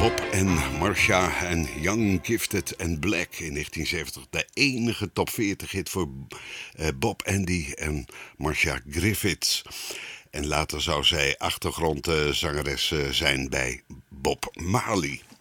Bob en Marcia en Young, Gifted and Black in 1970. De enige top 40 hit voor Bob Andy en Marcia Griffiths. En later zou zij achtergrondzangeres zijn bij Bob Marley.